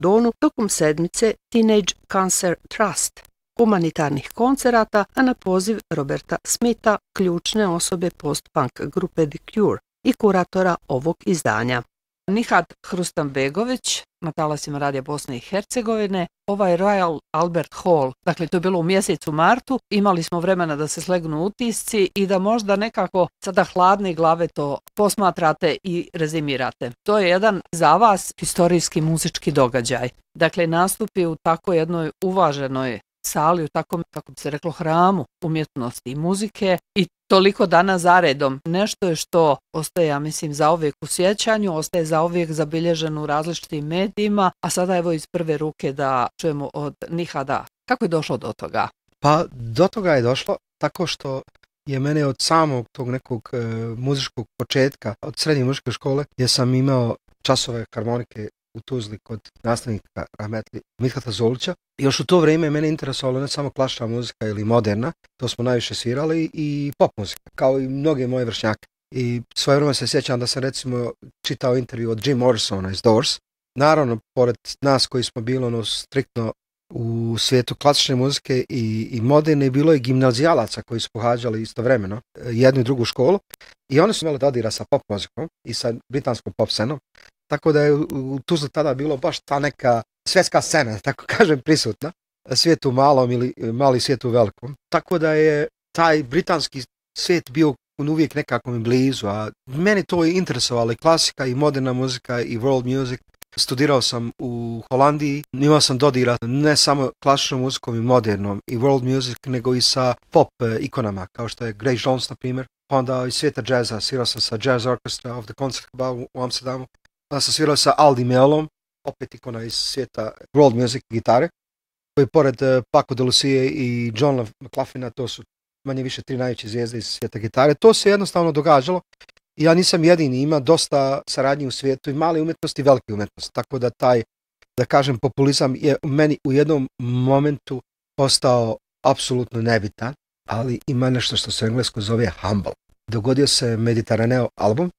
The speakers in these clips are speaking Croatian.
Londonu tokom sedmice Teenage Cancer Trust, humanitarnih koncerata, a na poziv Roberta Smitha, ključne osobe post-punk grupe The Cure i kuratora ovog izdanja. Nihat Hrustanbegović, na talasima Radija Bosne i Hercegovine, ovaj Royal Albert Hall, dakle to je bilo u mjesecu martu, imali smo vremena da se slegnu utisci i da možda nekako sada hladne glave to posmatrate i rezimirate. To je jedan za vas historijski muzički događaj. Dakle, nastupi u tako jednoj uvaženoj sali, u takvom, kako bi se reklo, hramu umjetnosti i muzike i toliko dana zaredom. Nešto je što ostaje, ja mislim, zauvijek u sjećanju, ostaje zauvijek zabilježeno u različitim medijima, a sada evo iz prve ruke da čujemo od Nihada. Kako je došlo do toga? Pa do toga je došlo tako što je mene od samog tog nekog muzičkog početka, od srednje muzičke škole, gdje sam imao časove harmonike u Tuzli kod nastavnika rahmetli Mithata Zolića. Još u to vrijeme mene interesovalo ne samo klasična muzika ili moderna, to smo najviše svirali, i pop muzika, kao i mnoge moje vršnjake. I svoje vrijeme se sjećam da sam recimo čitao intervju od Jim Morrisona iz Doors. Naravno, pored nas koji smo bili striktno u svijetu klasične muzike i moderne, bilo je gimnazijalaca koji su pohađali istovremeno jednu i drugu školu i oni su imali dodira sa pop muzikom i sa britanskom pop scenom. Tako da je u Tuzli tada bilo baš ta neka svjetska scena, tako kažem, prisutna. Svijet u malom ili mali svijet u velikom. Tako da je taj britanski svijet bio uvijek nekako mi blizu, a meni to je interesovalo i klasika i moderna muzika i world music. Studirao sam u Holandiji, imao sam dodira ne samo klasičnom muzikom i modernom i world music, nego i sa pop ikonama, kao što je Grace Jones, na primjer. Pa onda iz svijeta džeza, svirao sam sa Jazz Orchestra of the Concertgebouw u Amsterdamu. Onda sam svirao sa Aldi Meolom, opet ikona iz svijeta world music gitare, koji pored Paco de Lucie i Johna McLaughlina, to su manje više 3 najveće zvijezde iz svijeta gitare. To se jednostavno događalo. I ja nisam jedini, ima dosta saradnji u svijetu i male umjetnosti i velike umjetnosti. Tako da taj, da kažem, populizam je meni u jednom momentu postao apsolutno nebitan, ali ima nešto što se u englesku zove humble. Dogodio se Mediteraneo album,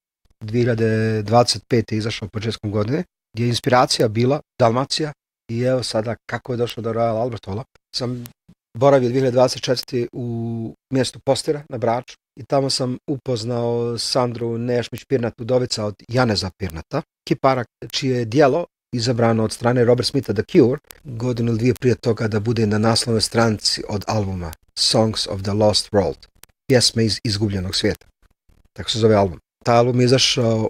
2025. je izašao početkom godine, gdje je inspiracija bila Dalmacija i evo sada kako je došlo do Royal Albert Halla. Sam boravio 2024. u mjestu Postira na Braču i tamo sam upoznao Sandru Nešmić-Pirnat, udovica od Janeza Pirnata, kipara čije je djelo izabrano od strane Robert Smitha The Cure godinu ili dvije prije toga da bude na naslovnoj stranici od albuma Songs of the Lost World, pjesme iz izgubljenog svijeta. Tako se zove album. Taj album je izašao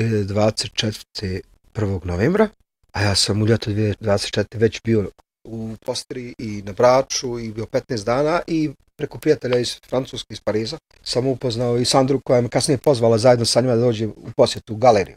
2024. 1. novembra, a ja sam u ljeto 2024. već bio u Postiri i na Braču i bio 15 dana i preko prijatelja iz Francuske, iz Pariza, sam upoznao i Sandru koja me kasnije pozvala zajedno sa njima da dođe u posjetu u galeriju.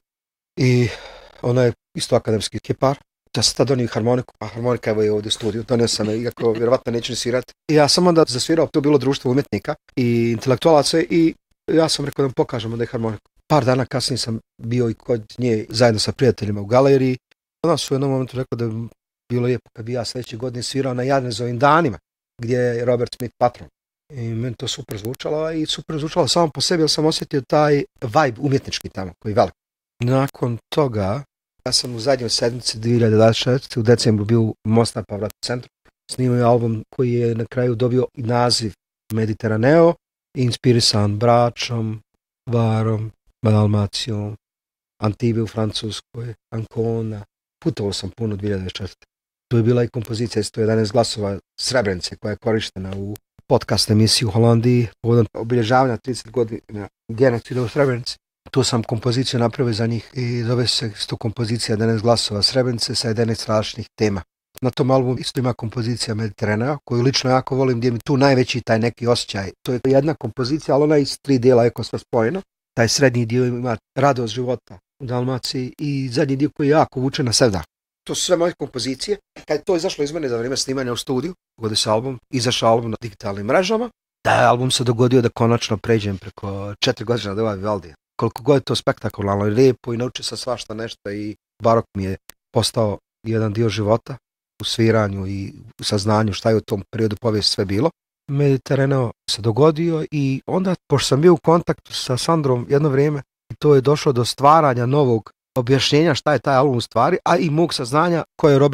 I ona je isto akademski kipar. Ja sam tad donio harmoniku, a harmonika evo je ovdje u studiju, donio sam je, iako vjerovatno neću ni svirati. I ja sam onda zasvirao, to je bilo društvo umjetnika i intelektualaca i ja sam rekao da mu pokažemo da je harmoniku. Par dana kasnije sam bio i kod nje zajedno sa prijateljima u galeriji. Ona su u jednom momentu rekao da bi bilo lijepo kad bi ja sljedeće godine svirao na Janezovim danima, gdje je Robert Smith patron. I meni to super zvučalo i super zvučalo samo po sebi, jer sam osjetio taj vibe umjetnički tamo, koji je velik. Nakon toga, ja sam u zadnjoj sedmici 2026. u decembru bio u Mostar Pavrat centru. Snimao album koji je na kraju dobio i naziv Mediteraneo, inspirisan Bračom, Varom, Dalmacijom, Antibe u Francuskoj, Ancona. Putovao sam puno 2024. Tu je bila i kompozicija 111 glasova Srebrenice koja je korištena u podcast emisiji u Holandiji povodom obilježavanja 30 godina genocida u Srebrenici. Tu sam kompoziciju napravio za njih i zove se isto kompozicija 11 glasova Srebrenice sa 11 različitih tema. Na tom albumu isto ima kompozicija Mediteranea, koju lično jako volim, gdje mi tu najveći taj neki osjećaj. To je jedna kompozicija, ali ona iz 3 dijela je sve spojeno. Taj srednji dio ima radost života u Dalmaciji i zadnji dio koji je jako vuče na sevdah. To su sve moje kompozicije. Kad je to izašlo iz mene za vrijeme snimanja u studiju, dogodio se album, izašao album na digitalnim mrežama. Taj album se dogodio da konačno pređem preko 4 godine do Vivaldija. Koliko god je to spektakularno i lijepo i naučio sam svašta nešto i barok mi je postao jedan dio života u sviranju i u saznanju šta je u tom periodu povijesti sve bilo. Mediteraneo se dogodio i onda, pošto sam bio u kontaktu sa Sandrom jedno vrijeme, to je došlo do stvaranja novog objašnjenja šta je taj album u stvari, a i mog saznanja ko je Robert